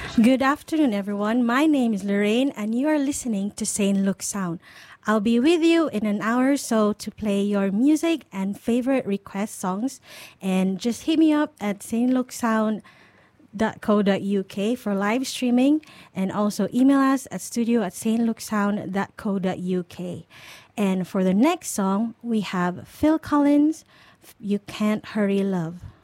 Good afternoon, everyone. My name is Lorraine, and you are listening to St. Luke Sound. I'll be with you in an hour or so to play your music and favorite request songs. And just hit me up at stlukesound.co.uk for live streaming, and also email us at studio@stlukesound.co.uk. And for the next song, we have Phil Collins, You Can't Hurry Love.